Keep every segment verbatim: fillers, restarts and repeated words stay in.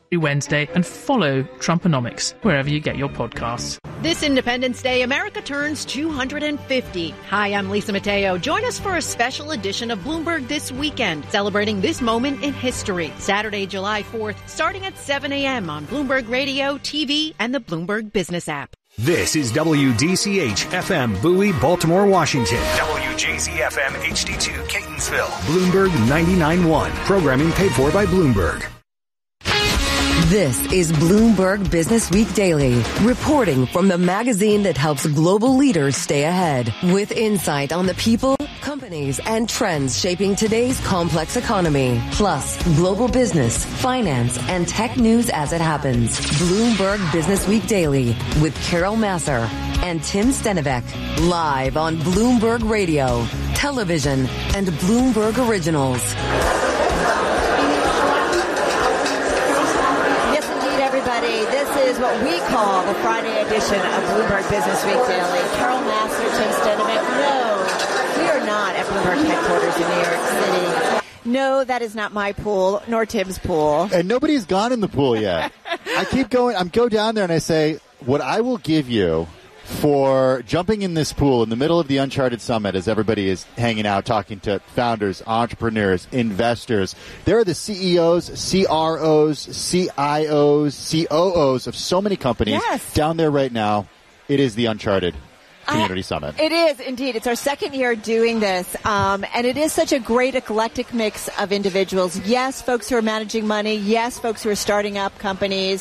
Wednesday and follow Trumponomics wherever you get your podcasts. This Independence Day, America turns two hundred fifty. Hi, I'm Lisa Mateo. Join us for a special edition of Bloomberg This Weekend, celebrating this moment in history. Saturday, July fourth, starting at seven a.m. on Bloomberg Radio, T V, and the Bloomberg Business app. This is W D C H F M Bowie, Baltimore, Washington. W J Z F M H D two, Catonsville. Bloomberg ninety-nine point one. Programming paid for by Bloomberg. This is Bloomberg Business Week Daily, reporting from the magazine that helps global leaders stay ahead, with insight on the people, companies, and trends shaping today's complex economy, plus global business, finance, and tech news as it happens. Bloomberg Business Week Daily with Carol Massar and Tim Stenivek, live on Bloomberg Radio, television, and Bloomberg Originals. This is what we call the Friday edition of Bloomberg Business Week Daily. Carol Massar, Tim Stenivek. No, we are not at Bloomberg headquarters in New York City. No, that is not my pool, nor Tim's pool. And nobody's gone in the pool yet. I keep going. I go down there and I say, what I will give you for jumping in this pool in the middle of the Uncharted Summit as everybody is hanging out, talking to founders, entrepreneurs, investors. There are the C E Os, C R Os, C I Os, C O Os of so many companies yes. down there right now. It is the Uncharted Community I, Summit. It is, indeed. It's our second year doing this, um, and it is such a great eclectic mix of individuals. Yes, folks who are managing money. Yes, folks who are starting up companies,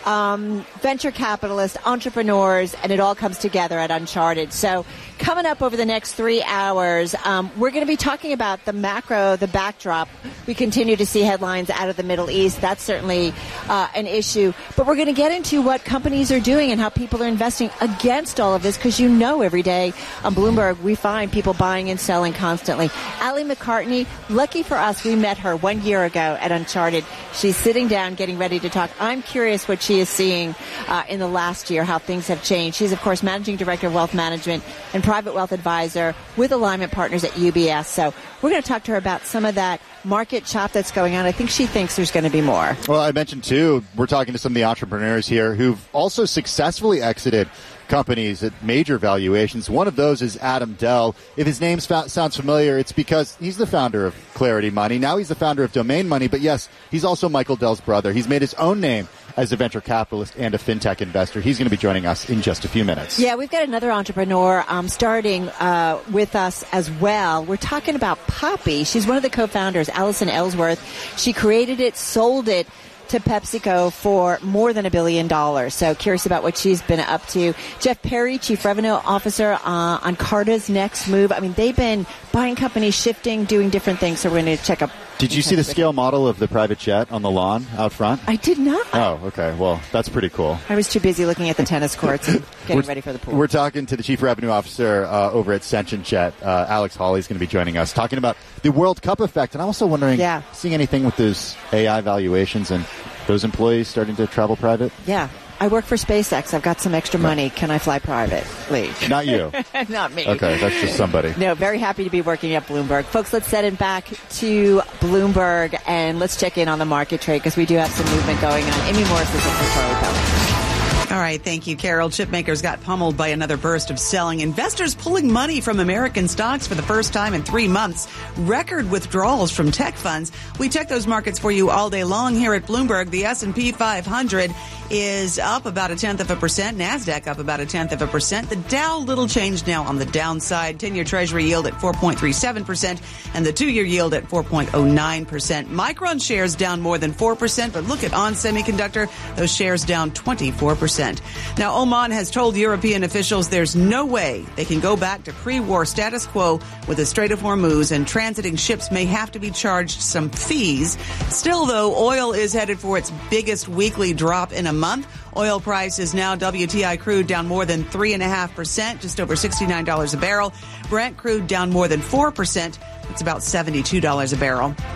um, venture capitalists, entrepreneurs, and it all comes together at Uncharted. So coming up over the next three hours, um, we're going to be talking about the macro, the backdrop. We continue to see headlines out of the Middle East. That's certainly uh, an issue. But we're going to get into what companies are doing and how people are investing against all of this, because you know every day on Bloomberg we find people buying and selling constantly. Ali McCartney, lucky for us, we met her one year ago at Uncharted. She's sitting down getting ready to talk. I'm curious what she is seeing uh, in the last year, how things have changed. She's, of course, Managing Director of Wealth Management and Private Wealth Advisor with Alignment Partners at U B S. So we're going to talk to her about some of that market chop that's going on. I think she thinks there's going to be more. Well, I mentioned, too, we're talking to some of the entrepreneurs here who've also successfully exited companies at major valuations. One of those is Adam Dell. If his name sounds familiar, it's because he's the founder of Clarity Money. Now he's the founder of Domain Money. But yes, he's also Michael Dell's brother. He's made his own name as a venture capitalist and a fintech investor. He's going to be joining us in just a few minutes. Yeah, we've got another entrepreneur um, starting uh, with us as well. We're talking about Poppy. She's one of the co-founders, Allison Ellsworth. She created it, sold it to PepsiCo for more than a billion dollars. So curious about what she's been up to. Jeff Perry, Chief Revenue Officer uh, on Carta's next move. I mean, they've been buying companies, shifting, doing different things. So we're going to check up. Did you see the scale model of the private jet on the lawn out front? I did not. Oh, okay. Well, that's pretty cool. I was too busy looking at the tennis courts and getting ready for the pool. We're talking to the Chief Revenue Officer uh, over at Sentient Jet. Uh, Alex Hawley is going to be joining us, talking about the World Cup effect. And I'm also wondering, yeah. seeing anything with those A I valuations and those employees starting to travel private? Yeah. I work for SpaceX. I've got some extra money. Can I fly privately? Not you. Not me. Okay, that's just somebody. No, very happy to be working at Bloomberg. Folks, let's set it back to Bloomberg and let's check in on the market trade because we do have some movement going on. Amy Morris is in for Charlie Pellet. All right, thank you, Carol. Chipmakers got pummeled by another burst of selling. Investors pulling money from American stocks for the first time in three months. Record withdrawals from tech funds. We check those markets for you all day long here at Bloomberg. The S and P five hundred is up about a tenth of a percent. NASDAQ up about a tenth of a percent. The Dow, little change now on the downside. ten-year Treasury yield at four point three seven percent and the two-year yield at four point oh nine percent. Micron shares down more than four percent, but look at ON Semiconductor. Those shares down twenty-four percent. Now, Oman has told European officials there's no way they can go back to pre-war status quo with the Strait of Hormuz, and transiting ships may have to be charged some fees. Still, though, oil is headed for its biggest weekly drop in a month. Oil price is now W T I crude down more than three point five percent, just over sixty-nine dollars a barrel. Brent crude down more than four percent. It's about seventy-two dollars a barrel.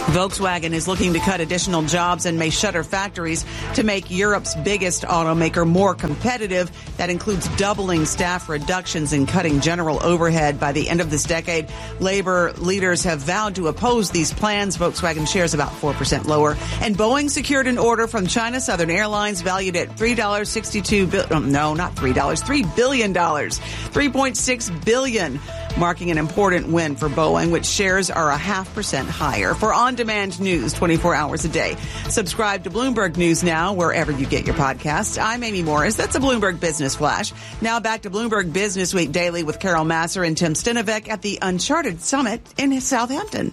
Volkswagen is looking to cut additional jobs and may shutter factories to make Europe's biggest automaker more competitive. That includes doubling staff reductions and cutting general overhead by the end of this decade. Labor leaders have vowed to oppose these plans. Volkswagen shares about four percent lower. And Boeing secured an order from China Southern Airlines valued at three dollars and sixty-two cents billion. No, not three dollars, three billion dollars. three point six billion dollars. Marking an important win for Boeing, which shares are a half percent higher. For on-demand news twenty-four hours a day, subscribe to Bloomberg News Now wherever you get your podcasts. I'm Amy Morris. That's a Bloomberg Business Flash. Now back to Bloomberg Business Week Daily with Carol Massar and Tim Stenovec at the Uncharted Summit in Southampton.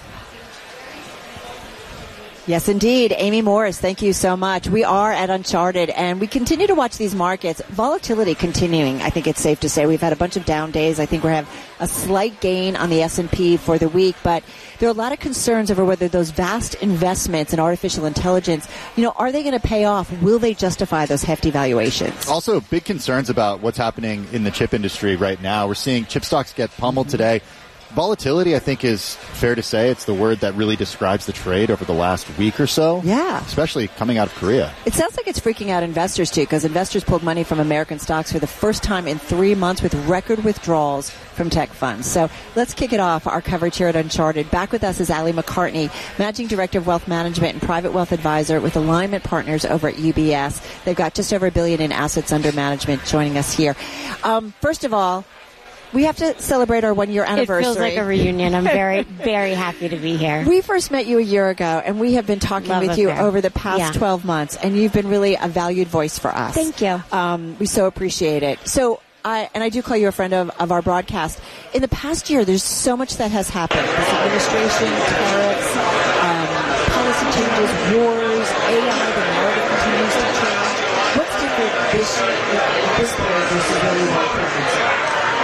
Yes, indeed. Amy Morris, thank you so much. We are at Uncharted, and we continue to watch these markets. Volatility continuing, I think it's safe to say. We've had a bunch of down days. I think we have a slight gain on the S and P for the week, but there are a lot of concerns over whether those vast investments in artificial intelligence, you know, are they going to pay off? Will they justify those hefty valuations? Also, big concerns about what's happening in the chip industry right now. We're seeing chip stocks get pummeled mm-hmm. today. Volatility, I think, is fair to say. It's the word that really describes the trade over the last week or so. Yeah. Especially coming out of Korea. It sounds like it's freaking out investors, too, because investors pulled money from American stocks for the first time in three months with record withdrawals from tech funds. So let's kick it off, our coverage here at Uncharted. Back with us is Ali McCartney, Managing Director of Wealth Management and Private Wealth Advisor with Alignment Partners over at U B S. They've got just over a billion in assets under management joining us here. Um, first of all, we have to celebrate our one-year anniversary. It feels like a reunion. I'm very, very happy to be here. We first met you a year ago, and we have been talking Love with you affair. over the past yeah. twelve months, and you've been really a valued voice for us. Thank you. Um, we so appreciate it. So, I, and I do call you a friend of, of our broadcast. In the past year, there's so much that has happened. This administration, tariffs, um, policy changes, wars, A I, the narrative continues to change. What's different this, at this point versus where we were previously?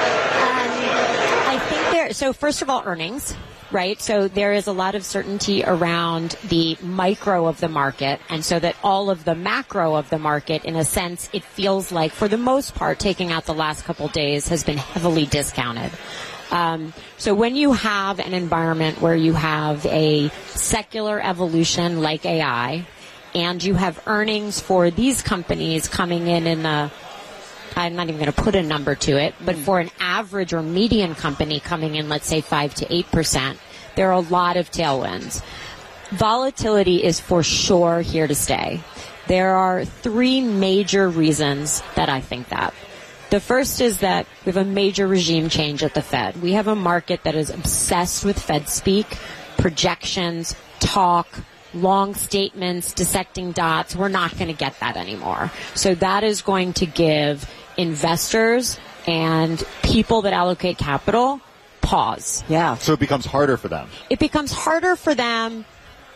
So first of all, earnings, right? So there is a lot of certainty around the micro of the market, and so that all of the macro of the market, in a sense, it feels like, for the most part, taking out the last couple days, has been heavily discounted. Um, so when you have an environment where you have a secular evolution like A I, and you have earnings for these companies coming in in the I'm not even going to put a number to it, but for an average or median company coming in, let's say five to eight percent, there are a lot of tailwinds. Volatility is for sure here to stay. There are three major reasons that I think that. The first is that we have a major regime change at the Fed. We have a market that is obsessed with Fed speak, projections, talk, long statements, dissecting dots. We're not going to get that anymore. So that is going to give investors and people that allocate capital pause. Yeah. So it becomes harder for them. It becomes harder for them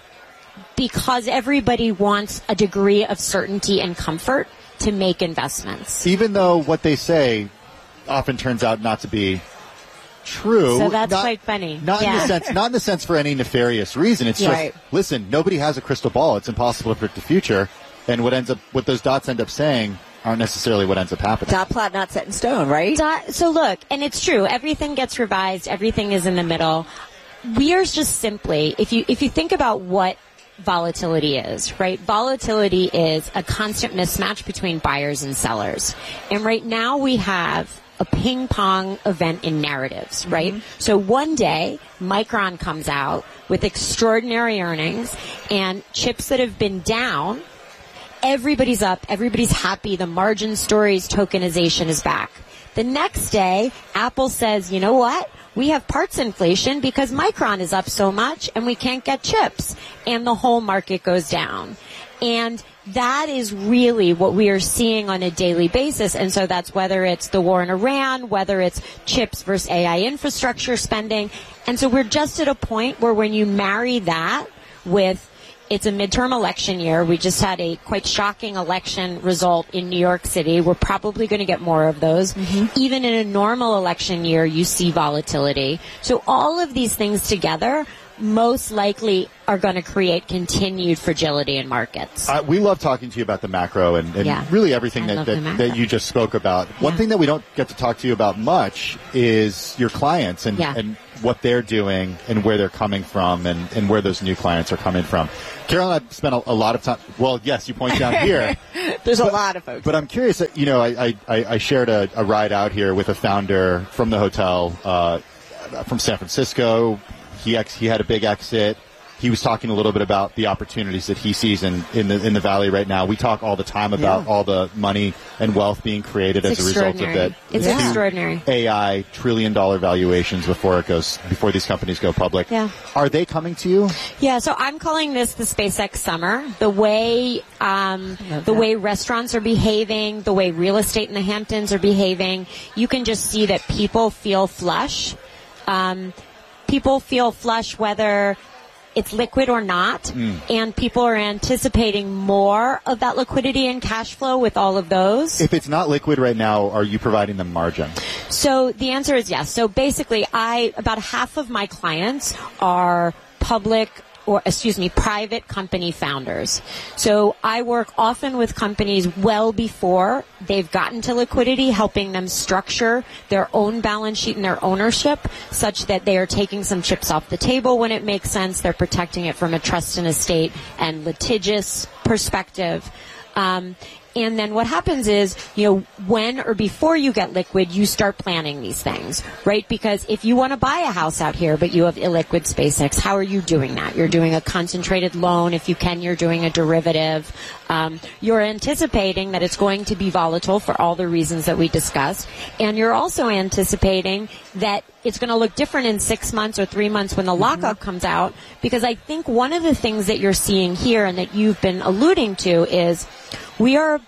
because everybody wants a degree of certainty and comfort to make investments. Even though what they say often turns out not to be true. So that's not, quite funny. Not yeah. in the sense, not in the sense for any nefarious reason. It's right. just, listen, nobody has a crystal ball. It's impossible to predict the future. And what ends up, what those dots end up saying aren't necessarily what ends up happening. Dot plot not set in stone, right? Dot, so look, and it's true. Everything gets revised. Everything is in the middle. We are just simply, if you if you think about what volatility is, right? Volatility is a constant mismatch between buyers and sellers. And right now we have a ping pong event in narratives, right? Mm-hmm. So one day, Micron comes out with extraordinary earnings and chips that have been down. Everybody's up. Everybody's happy. The margin stories, tokenization is back. The next day, Apple says, you know what? We have parts inflation because Micron is up so much and we can't get chips. And the whole market goes down. And that is really what we are seeing on a daily basis. And so that's whether it's the war in Iran, whether it's chips versus A I infrastructure spending. And so we're just at a point where when you marry that with it's a midterm election year. We just had a quite shocking election result in New York City. We're probably going to get more of those. Mm-hmm. Even in a normal election year, you see volatility. So all of these things together most likely are going to create continued fragility in markets. Uh, we love talking to you about the macro and, and yeah. really everything I that, that, that you just spoke about. Yeah. One thing that we don't get to talk to you about much is your clients and, yeah. and what they're doing and where they're coming from and, and where those new clients are coming from. Carol and I spent a, a lot of time. Well, yes, you point down here. There's but, a lot of folks. But I'm curious. You know, I I, I shared a, a ride out here with a founder from the hotel uh, from San Francisco. He ex, he had a big exit. He was talking a little bit about the opportunities that he sees in, in the in the valley right now. We talk all the time about yeah. all the money and wealth being created it's as a result of that. It's yeah. extraordinary. A I trillion dollar valuations before it goes before these companies go public. Yeah. Are they coming to you? Yeah. So I'm calling this the SpaceX summer. The way um, the way restaurants are behaving, the way real estate in the Hamptons are behaving, you can just see that people feel flush. Um, people feel flush whether it's liquid or not, mm. and people are anticipating more of that liquidity and cash flow with all of those. If it's not liquid right now, are you providing them margin? So the answer is yes. So basically, I about half of my clients are public or, excuse me, private company founders. So I work often with companies well before they've gotten to liquidity, helping them structure their own balance sheet and their ownership such that they are taking some chips off the table when it makes sense. They're protecting it from a trust and estate and litigious perspective. Um, And then what happens is, you know, when or before you get liquid, you start planning these things, right? Because if you want to buy a house out here, but you have illiquid SpaceX, how are you doing that? You're doing a concentrated loan. If you can, you're doing a derivative. Um, you're anticipating that it's going to be volatile for all the reasons that we discussed. And you're also anticipating that it's going to look different in six months or three months when the lockup mm-hmm. comes out. Because I think one of the things that you're seeing here and that you've been alluding to is we are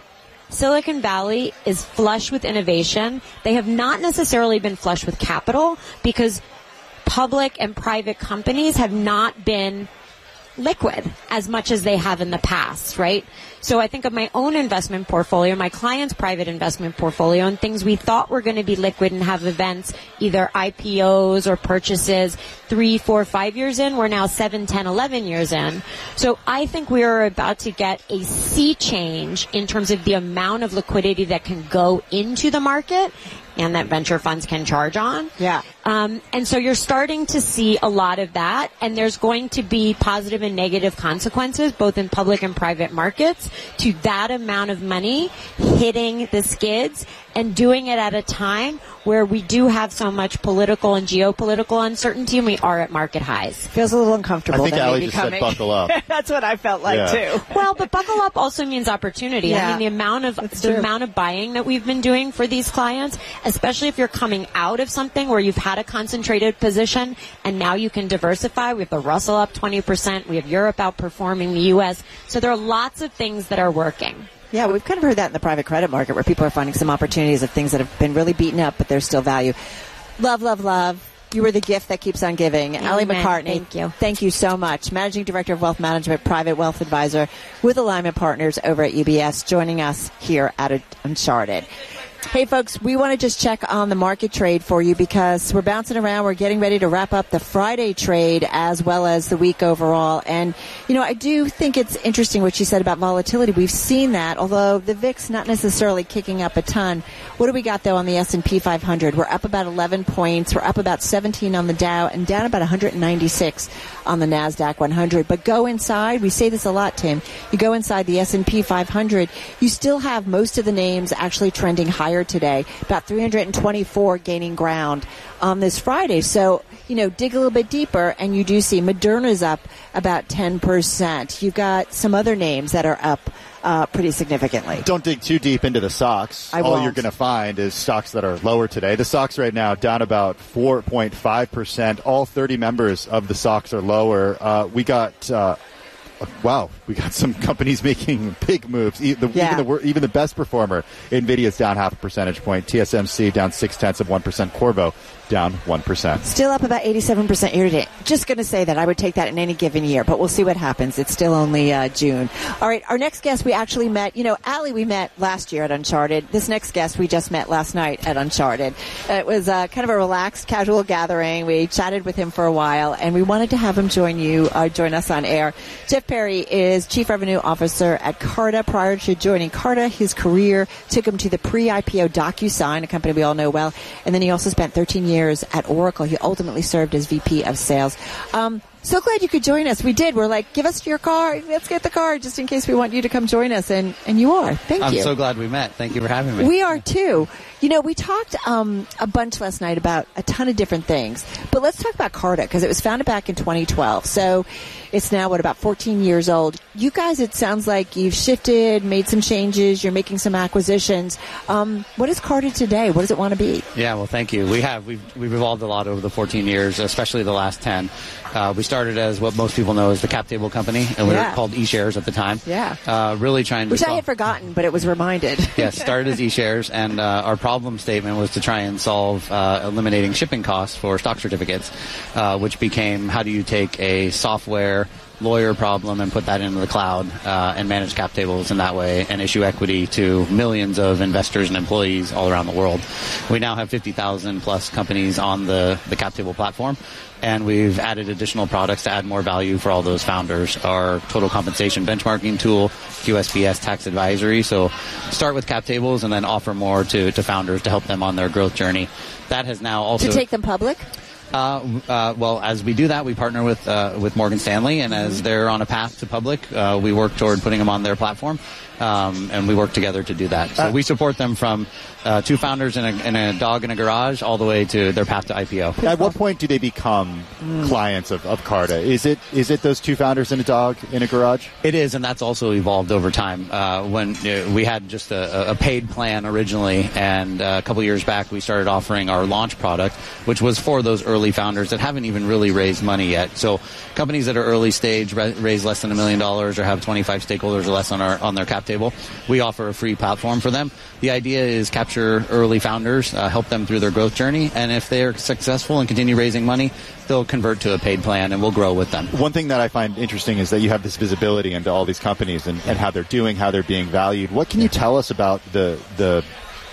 Silicon Valley is flush with innovation. They have not necessarily been flush with capital because public and private companies have not been liquid as much as they have in the past, right? So I think of my own investment portfolio, my clients' private investment portfolio, and things we thought were going to be liquid and have events, either I P Os or purchases, three, four, five years in. We're now seven, ten, eleven years in. So I think we are about to get a sea change in terms of the amount of liquidity that can go into the market and that venture funds can charge on. Yeah. Um, and so you're starting to see a lot of that, and there's going to be positive and negative consequences, both in public and private markets, to that amount of money hitting the skids and doing it at a time where we do have so much political and geopolitical uncertainty, and we are at market highs. Feels a little uncomfortable. I think Allie just coming. said buckle up. That's what I felt like, yeah. too. Well, but buckle up also means opportunity. Yeah. I mean, the amount of That's the true. amount of buying that we've been doing for these clients, especially if you're coming out of something where you've had a concentrated position and now you can diversify. We have the Russell up twenty percent. We have Europe outperforming the U S. So there are lots of things that are working. Yeah, we've kind of heard that in the private credit market where people are finding some opportunities of things that have been really beaten up, but there's still value. Love, love, love. You were the gift that keeps on giving. Amen. Allie McCartney, Thank you. Thank you so much. Managing Director of Wealth Management, Private Wealth Advisor with Alignment Partners over at U B S, joining us here at Uncharted. Hey, folks, we want to just check on the market trade for you because we're bouncing around. We're getting ready to wrap up the Friday trade as well as the week overall. And, you know, I do think it's interesting what you said about volatility. We've seen that, although the V I X not necessarily kicking up a ton. What do we got, though, on the S and P five hundred? We're up about eleven points. We're up about seventeen on the Dow and down about one hundred ninety-six on the NASDAQ one hundred. But go inside. We say this a lot, Tim. You go inside the S and P five hundred, you still have most of the names actually trending higher today, about three hundred twenty-four gaining ground on this Friday. So, you know, dig a little bit deeper and you do see Moderna's up about ten percent. You've got some other names that are up uh, pretty significantly. Don't dig too deep into the stocks. I All won't. you're going to find is stocks that are lower today. The stocks right now down about four point five percent. All thirty members of the stocks are lower. Uh, we got... Uh, Wow, we got some companies making big moves. E- the, Yeah. even, the, even the best performer, NVIDIA's down half a percentage point. T S M C down six tenths of one percent. Qorvo down one percent. Still up about eighty-seven percent year to date. Just going to say that I would take that in any given year, but we'll see what happens. It's still only uh, June. All right, our next guest we actually met, you know, Allie we met last year at Uncharted. This next guest we just met last night at Uncharted. It was uh, kind of a relaxed, casual gathering. We chatted with him for a while, and we wanted to have him join you, uh, join us on air. Jeff Perry is Chief Revenue Officer at Carta. Prior to joining Carta, his career took him to the pre-I P O DocuSign, a company we all know well, and then he also spent thirteen years at Oracle. He ultimately served as V P of Sales. Um, so glad you could join us. We did. We're like, give us your car. Let's get the car just in case we want you to come join us. And, and you are. Thank I'm you. I'm so glad we met. Thank you for having me. We are too. You know, we talked um, a bunch last night about a ton of different things. But let's talk about Carta because it was founded back in twenty twelve. So it's now, what, about fourteen years old. You guys, it sounds like you've shifted, made some changes. You're making some acquisitions. Um, what is Carta today? What does it want to be? Yeah, well, thank you. We have. We've, we've evolved a lot over the fourteen years, especially the last ten. Uh, we started as what most people know as the cap table company, and we Yeah. were called eShares at the time. Yeah. Uh, really trying to Which I solve- had forgotten, but it was reminded. Yes, started as eShares, and uh, our problem statement was to try and solve uh, eliminating shipping costs for stock certificates, uh, which became how do you take a software lawyer problem and put that into the cloud uh, and manage cap tables in that way and issue equity to millions of investors and employees all around the world. We now have fifty thousand plus companies on the, the cap table platform, and we've added additional products to add more value for all those founders. Our total compensation benchmarking tool, Q S B S tax advisory. So start with cap tables and then offer more to, to founders to help them on their growth journey. That has now also... To take them public? Uh, uh, well, as we do that, we partner with uh, with Morgan Stanley, and as they're on a path to public, uh, we work toward putting them on their platform, um, and we work together to do that. So Uh, we support them from uh, two founders and a, and a dog in a garage all the way to their path to I P O. At what point do they become clients of, of Carta? Is it is it those two founders and a dog in a garage? It is, and that's also evolved over time. Uh, when uh, we had just a, a paid plan originally, and uh, a couple years back, we started offering our launch product, which was for those early founders that haven't even really raised money yet. So companies that are early stage, ra- raise less than a million dollars, or have twenty-five stakeholders or less on our on their cap table, we offer a free platform for them. The idea is capture early founders, uh, help them through their growth journey, and if they're successful and continue raising money, they'll convert to a paid plan, and we'll grow with them. One thing that I find interesting is that you have this visibility into all these companies and, and how they're doing, how they're being valued. What can you tell us about the the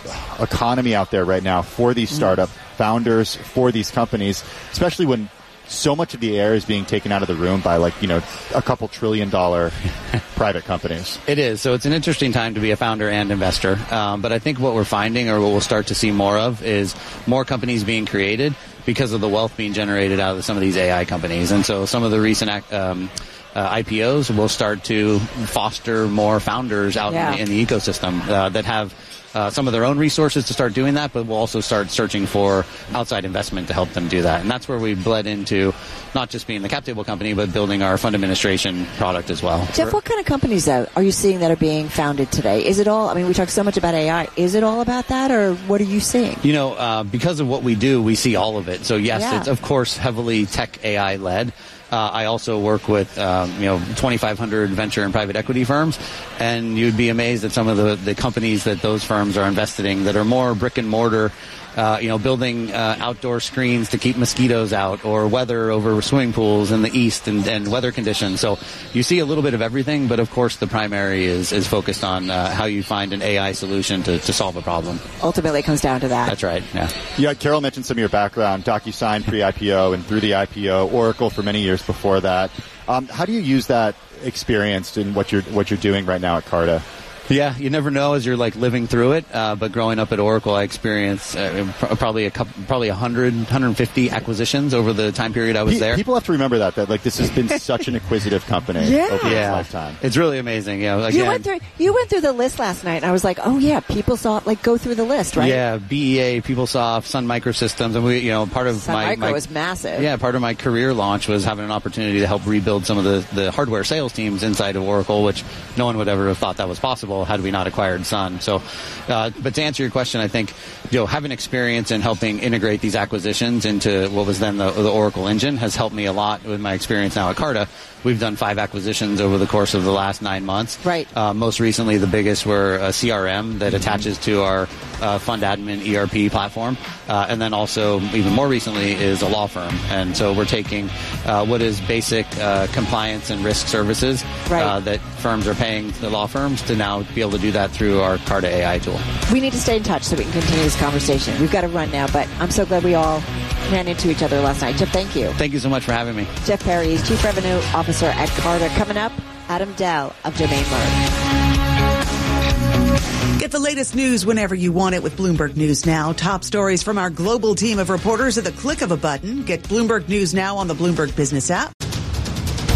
economy out there right now for these startup founders, for these companies, especially when so much of the air is being taken out of the room by, like, you know, a couple trillion dollar private companies? It is. So it's an interesting time to be a founder and investor. Um, but I think what we're finding, or what we'll start to see more of, is more companies being created because of the wealth being generated out of some of these A I companies. And so some of the recent um, uh, I P Os will start to foster more founders out Yeah. in, the, in the ecosystem uh, that have Uh, some of their own resources to start doing that, but we'll also start searching for outside investment to help them do that. And that's where we bled into not just being the cap table company, but building our fund administration product as well. Jeff, what kind of companies though are you seeing that are being founded today? Is it all, I mean, we talk so much about A I. Is it all about that, or what are you seeing? You know, uh, because of what we do, we see all of it. So yes, Yeah. it's of course heavily tech A I led. Uh, I also work with, um, you know, twenty-five hundred venture and private equity firms, and you'd be amazed at some of the, the companies that those firms are invested in that are more brick and mortar, uh, you know, building uh, outdoor screens to keep mosquitoes out, or weather over swimming pools in the east, and, and weather conditions. So you see a little bit of everything, but of course the primary is, is focused on uh, how you find an A I solution to, to solve a problem. Ultimately, it comes down to that. That's right, yeah. Yeah, Carol mentioned some of your background, DocuSign pre-I P O and through the I P O, Oracle for many years before that. Um, how do you use that experience in what you're what you're doing right now at Carta? Yeah, you never know as you're like living through it. Uh, but growing up at Oracle, I experienced uh, pr- probably a couple, probably one hundred, one hundred fifty acquisitions over the time period I was Pe- there. People have to remember that that like this has been such an acquisitive company Yeah. over yeah, its lifetime. it's really amazing. Yeah, again, You went through you went through the list last night, and I was like, oh yeah, people saw like go through the list, right? Yeah, B E A, PeopleSoft, Sun Microsystems, and we, you know, part of Sun my, Micro my was massive. Yeah, part of my career launch was having an opportunity to help rebuild some of the, the hardware sales teams inside of Oracle, which no one would ever have thought that was possible. capital had we not acquired Sun. So, uh, but to answer your question, I think, you know, having experience in helping integrate these acquisitions into what was then the, the Oracle engine has helped me a lot with my experience now at Carta. We've done five acquisitions over the course of the last nine months. Right. Uh, most recently, the biggest were a C R M that attaches to our uh, fund admin E R P platform. Uh, and then also, even more recently, is a law firm. And so we're taking uh, what is basic uh, compliance and risk services right. uh, that firms are paying the law firms to now be able to do that through our Carta A I tool. We need to stay in touch so we can continue this conversation. We've got to run now, but I'm so glad we all ran into each other last night. Jeff, thank you. Thank you so much for having me. Jeff Perry is Chief Revenue Officer at Carta. Coming up, Adam Dell of Domain Merge. Get the latest news whenever you want it with Bloomberg News Now. Top stories from our global team of reporters at the click of a button. Get Bloomberg News Now on the Bloomberg Business app.